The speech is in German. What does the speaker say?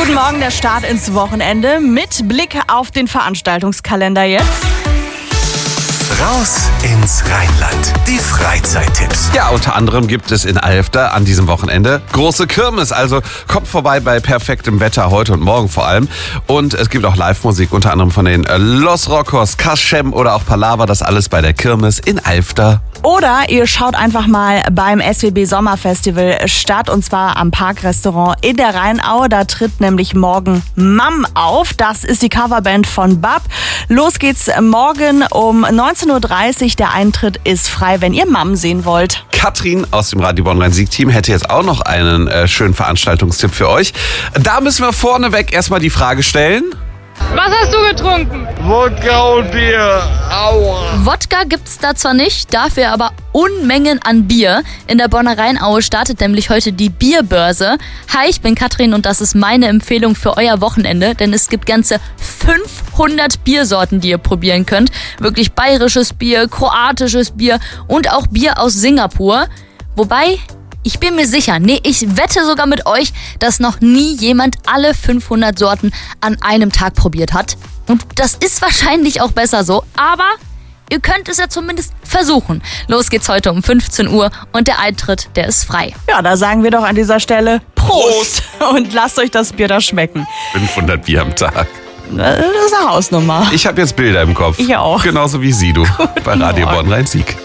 Guten Morgen, der Start ins Wochenende mit Blick auf den Veranstaltungskalender jetzt. Raus ins Rheinland. Die Freizeittipps. Ja, unter anderem gibt es in Alfter an diesem Wochenende große Kirmes. Also kommt vorbei bei perfektem Wetter heute und morgen vor allem. Und es gibt auch Live-Musik, unter anderem von den Los Rockos, Kaschem oder auch Palaver. Das alles bei der Kirmes in Alfter. Oder ihr schaut einfach mal beim SWB Sommerfestival statt, und zwar am Parkrestaurant in der Rheinaue. Da tritt nämlich morgen Mam auf. Das ist die Coverband von Bab. Los geht's morgen um 19:30 Uhr. Der Eintritt ist frei, wenn ihr Mam sehen wollt. Katrin aus dem Radio Bonn-Rhein-Sieg-Team hätte jetzt auch noch einen schönen Veranstaltungstipp für euch. Da müssen wir vorneweg erstmal die Frage stellen. Was hast du getrunken? Wodka und Bier. Aua. Wodka gibt's da zwar nicht, dafür aber Unmengen an Bier. In der Bonner Rheinaue startet nämlich heute die Bierbörse. Hi, ich bin Katrin und das ist meine Empfehlung für euer Wochenende, denn es gibt ganze 500 Biersorten, die ihr probieren könnt. Wirklich bayerisches Bier, kroatisches Bier und auch Bier aus Singapur. Wobei, ich bin mir sicher, ich wette sogar mit euch, dass noch nie jemand alle 500 Sorten an einem Tag probiert hat. Und das ist wahrscheinlich auch besser so, aber ihr könnt es ja zumindest versuchen. Los geht's heute um 15 Uhr und der Eintritt, der ist frei. Ja, da sagen wir doch an dieser Stelle Prost! Und lasst euch das Bier da schmecken. 500 Bier am Tag. Das ist eine Hausnummer. Ich habe jetzt Bilder im Kopf. Ich auch. Genauso wie Sie, du. Bei Radio Bonn-Rhein-Sieg.